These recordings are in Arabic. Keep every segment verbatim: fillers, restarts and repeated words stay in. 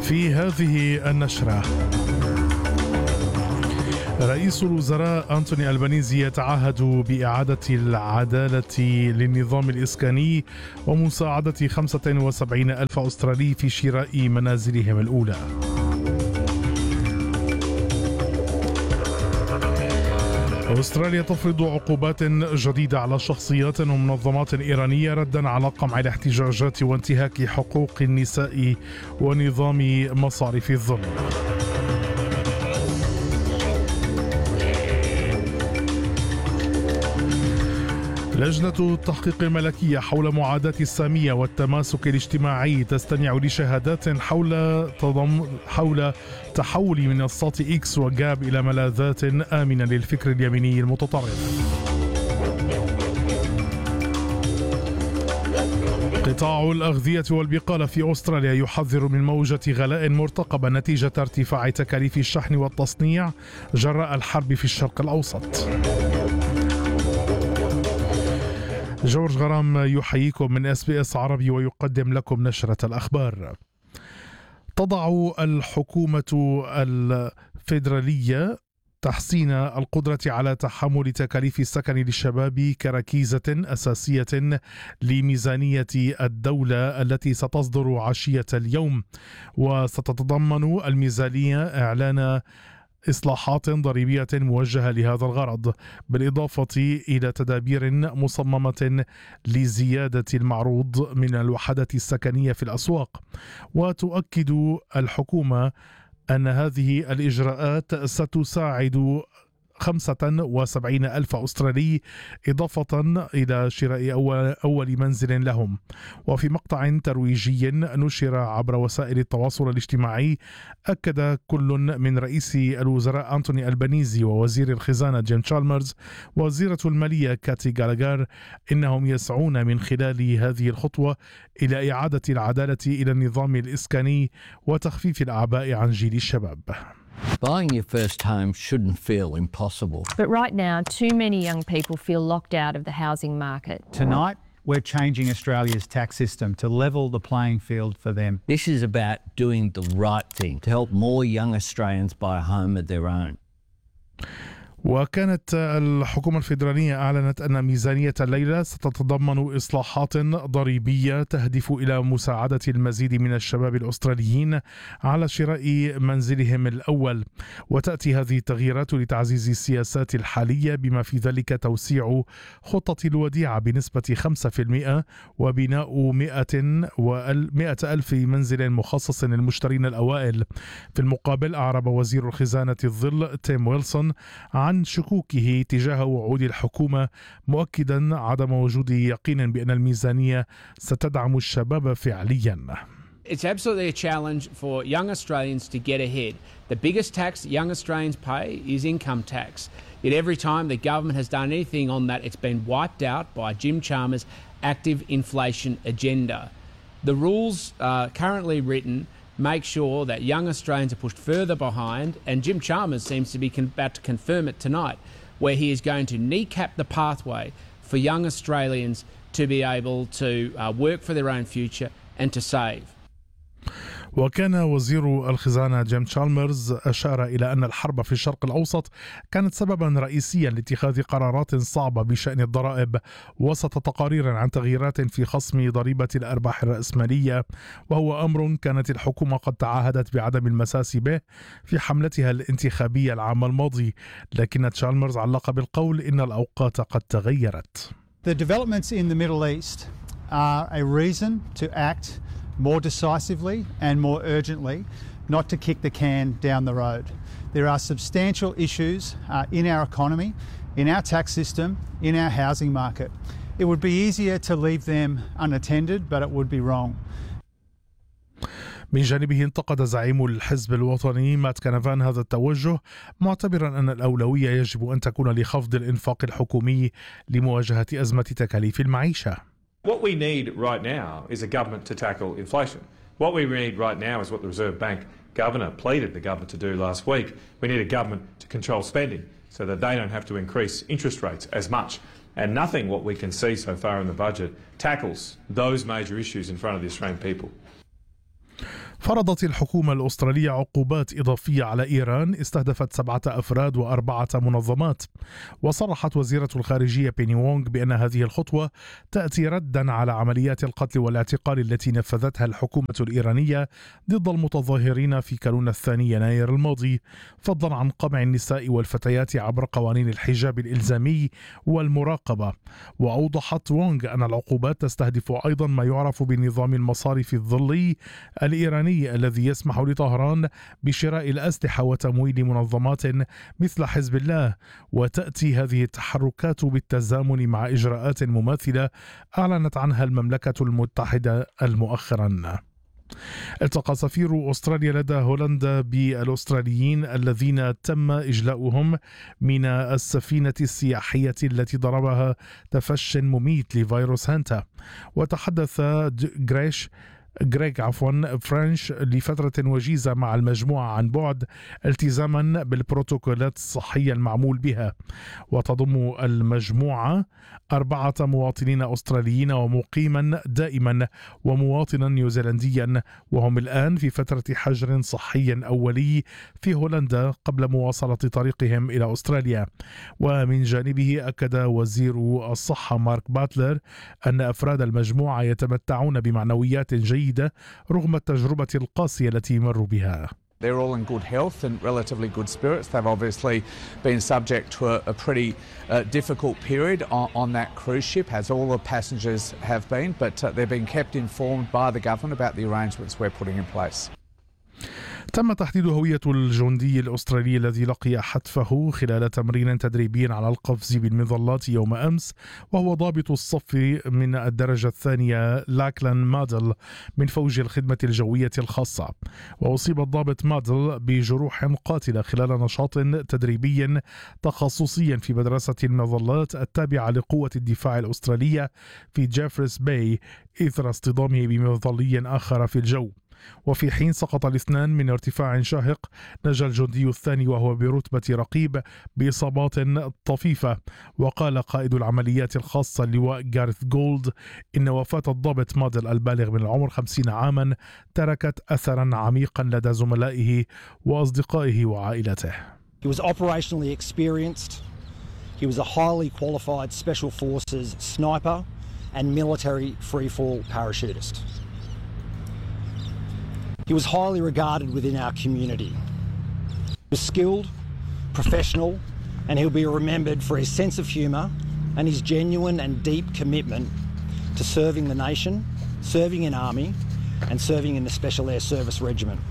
في هذه النشرة، رئيس الوزراء أنتوني ألبانيزي يتعهد بإعادة العدالة للنظام الإسكاني ومساعدة خمسة وسبعين ألف أسترالي في شراء منازلهم الأولى. أستراليا تفرض عقوبات جديدة على شخصيات ومنظمات إيرانية ردا على قمع الاحتجاجات وانتهاك حقوق النساء ونظام مصارف الظل. لجنة التحقيق الملكية حول معاداة السامية والتماسك الاجتماعي تستمع لشهادات حول تضم حول تحول منصات إكس وجاب إلى ملاذات آمنة للفكر اليميني المتطرف. قطاع الأغذية والبقالة في أستراليا يحذر من موجة غلاء مرتقبة نتيجة ارتفاع تكاليف الشحن والتصنيع جراء الحرب في الشرق الأوسط. جورج غرام يحييكم من اس بي اس عربي ويقدم لكم نشرة الأخبار. تضع الحكومة الفيدرالية تحسين القدرة على تحمل تكاليف السكن للشباب كركيزة أساسية لميزانية الدولة التي ستصدر عشية اليوم، وستتضمن الميزانية إعلان إصلاحات ضريبية موجهة لهذا الغرض، بالإضافة إلى تدابير مصممة لزيادة المعروض من الوحدات السكنية في الأسواق. وتؤكد الحكومة أن هذه الإجراءات ستساعد خمسة وسبعين ألف أسترالي إضافة إلى شراء أول, أول منزل لهم. وفي مقطع ترويجي نشر عبر وسائل التواصل الاجتماعي، أكد كل من رئيس الوزراء أنتوني ألبانيزي ووزير الخزانة جيم تشالمرز ووزيرة المالية كاتي غالاغر إنهم يسعون من خلال هذه الخطوة إلى إعادة العدالة إلى النظام الإسكاني وتخفيف الأعباء عن جيل الشباب. Buying your first home shouldn't feel impossible. But right now, too many young people feel locked out of the housing market. Tonight, we're changing Australia's tax system to level the playing field for them. This is about doing the right thing to help more young Australians buy a home of their own. وكانت الحكومة الفيدرالية أعلنت أن ميزانية الليلة ستتضمن إصلاحات ضريبية تهدف إلى مساعدة المزيد من الشباب الأستراليين على شراء منزلهم الأول. وتأتي هذه التغييرات لتعزيز السياسات الحالية بما في ذلك توسيع خطة الوديعة بنسبة خمسة بالمئة وبناء مئة ألف منزل مخصص للمشترين الأوائل. في المقابل أعرب وزير الخزانة الظل تيم ويلسون عن شكوكه تجاه وعود الحكومة، مؤكدا عدم وجود يقين بأن الميزانية ستدعم الشباب فعليا. It's absolutely a challenge for young Australians to get ahead. The biggest tax young Australians pay is income tax. Yet every time the government has done anything on that, it's been wiped out by Jim Chalmers' active inflation agenda. The rules uh, currently written make sure that young Australians are pushed further behind, and Jim Chalmers seems to be con- about to confirm it tonight, where he is going to kneecap the pathway for young Australians to be able to uh, work for their own future and to save. وكان وزير الخزانة جيم تشالمرز أشار إلى أن الحرب في الشرق الأوسط كانت سببا رئيسيا لاتخاذ قرارات صعبة بشأن الضرائب وسط تقارير عن تغييرات في خصم ضريبة الأرباح الرأسمالية، وهو أمر كانت الحكومة قد تعهدت بعدم المساس به في حملتها الانتخابية العام الماضي. لكن تشالمرز علق بالقول إن الأوقات قد تغيرت. The developments in the Middle East are a reason to act more decisively and more urgently, not to kick the can down the road. There are substantial issues uh, in our economy, in our tax system, in our housing market. It would be easier to leave them unattended, but it would be wrong. من جانبه انتقد زعيم الحزب الوطني مات كنفان هذا التوجه، معتبرا أن الأولوية يجب أن تكون لخفض الإنفاق الحكومي لمواجهة أزمة تكاليف المعيشة. What we need right now is a government to tackle inflation. What we need right now is what the Reserve Bank Governor pleaded the government to do last week. We need a government to control spending so that they don't have to increase interest rates as much. And nothing what we can see so far in the budget tackles those major issues in front of the Australian people. فرضت الحكومة الأسترالية عقوبات إضافية على إيران استهدفت سبعة أفراد وأربعة منظمات. وصرحت وزيرة الخارجية بيني وونغ بأن هذه الخطوة تأتي ردا على عمليات القتل والاعتقال التي نفذتها الحكومة الإيرانية ضد المتظاهرين في كانون الثاني يناير الماضي، فضلا عن قمع النساء والفتيات عبر قوانين الحجاب الإلزامي والمراقبة. وأوضحت وونغ أن العقوبات تستهدف أيضا ما يعرف بالنظام المصارفي الظلي الإيراني الذي يسمح لطهران بشراء الأسلحة وتمويل منظمات مثل حزب الله. وتأتي هذه التحركات بالتزامن مع إجراءات مماثلة أعلنت عنها المملكة المتحدة مؤخرا. التقى سفير أستراليا لدى هولندا بالأستراليين الذين تم إجلاؤهم من السفينة السياحية التي ضربها تفش مميت لفيروس هانتا. وتحدث غريش غريغ عفوا فرنش لفترة وجيزة مع المجموعة عن بعد التزاما بالبروتوكولات الصحية المعمول بها. وتضم المجموعة أربعة مواطنين أستراليين ومقيما دائما ومواطنا نيوزيلنديا، وهم الآن في فترة حجر صحي أولي في هولندا قبل مواصلة طريقهم إلى أستراليا. ومن جانبه أكد وزير الصحة مارك باتلر أن أفراد المجموعة يتمتعون بمعنويات جيدة رغم التجربة القاسية التي مروا بها. They're all in good health and relatively good spirits. They've obviously been subject to a, a pretty uh, difficult period on, on that cruise ship, as all the passengers have been, but uh, they've been kept informed by the government about the arrangements we're putting in place. تم تحديد هوية الجندي الأسترالي الذي لقي حتفه خلال تمرين تدريبي على القفز بالمظلات يوم أمس، وهو ضابط الصف من الدرجة الثانية لاكلان مادل من فوج الخدمة الجوية الخاصة. وأصيب الضابط مادل بجروح قاتلة خلال نشاط تدريبي تخصصي في مدرسة المظلات التابعة لقوة الدفاع الأسترالية في جيفرس باي إثر اصطدامه بمظلي آخر في الجو. وفي حين سقط الاثنان من ارتفاع شاهق، نجا الجندي الثاني وهو برتبة رقيب بإصابات طفيفة. وقال قائد العمليات الخاصة اللواء غارث جولد إن وفاة الضابط مادل البالغ من العمر خمسين عاما تركت أثرا عميقا لدى زملائه وأصدقائه وعائلته. He was operationally experienced. He was a highly qualified Special Forces sniper and military freefall parachutist. He was highly regarded within our community. He was skilled, professional, and he'll be remembered for his sense of humour and his genuine and deep commitment to serving the nation, serving in Army, and serving in the Special Air Service Regiment.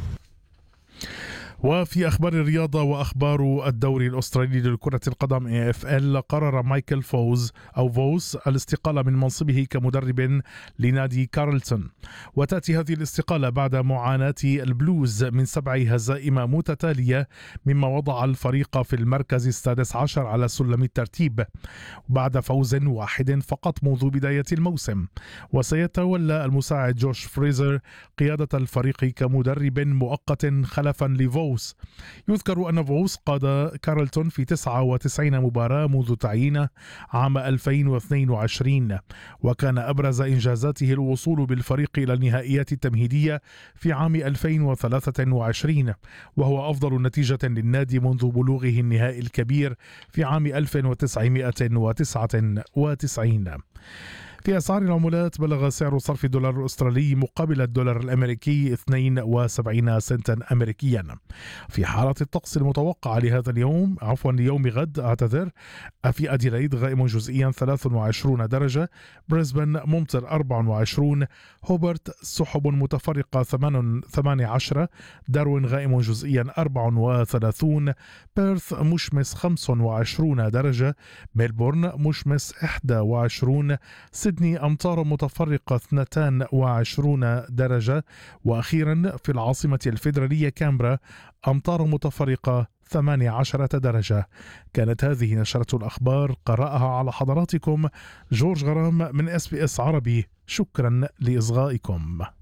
وفي أخبار الرياضة وأخبار الدوري الأسترالي لكرة القدم إيه إف إل، قرر مايكل فوز أو فوس الاستقالة من منصبه كمدرب لنادي كارلتون. وتأتي هذه الاستقالة بعد معاناة البلوز من سبع هزائم متتالية، مما وضع الفريق في المركز السادس عشر على سلم الترتيب بعد فوز واحد فقط منذ بداية الموسم. وسيتولى المساعد جوش فريزر قيادة الفريق كمدرب مؤقت خلفا لفوز. يذكر أن فوس قاد كارلتون في تسعة وتسعين مباراة منذ تعيينه عام ألفين واثنين وعشرين، وكان أبرز إنجازاته الوصول بالفريق إلى النهائيات التمهيدية في عام ألفين وثلاثة وعشرين، وهو أفضل نتيجة للنادي منذ بلوغه النهائي الكبير في عام ألف وتسعمائة وتسعة وتسعين. في أسعار العملات، بلغ سعر صرف الدولار الأسترالي مقابل الدولار الأمريكي اثنين وسبعين سنتا أمريكيا. في حالة الطقس المتوقعة لهذا اليوم عفوا ليوم غد أعتذر في أديلايد غائم جزئيا ثلاث وعشرين درجة، بريسبن ممطر أربع وعشرين، هوبرت سحب متفرقة ثمانية عشر، داروين غائم جزئيا أربع وثلاثين، بيرث مشمس خمس وعشرين درجة، ميلبورن مشمس إحدى وعشرين، سيدني أمطار متفرقة اثنتان وعشرون درجة، وأخيرا في العاصمة الفيدرالية كامبرا أمطار متفرقة ثمانية عشرة درجة. كانت هذه نشرة الأخبار، قرأها على حضراتكم جورج غرام من إس بي إس عربي. شكرا لإصغائكم.